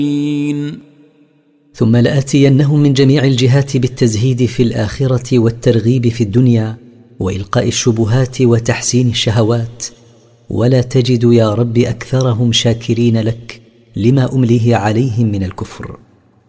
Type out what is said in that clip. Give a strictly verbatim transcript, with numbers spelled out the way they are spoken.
ثم لآتينهم من جميع الجهات بالتزهيد في الآخرة والترغيب في الدنيا وإلقاء الشبهات وتحسين الشهوات، ولا تجد يا رب أكثرهم شاكرين لك لما أمليه عليهم من الكفر.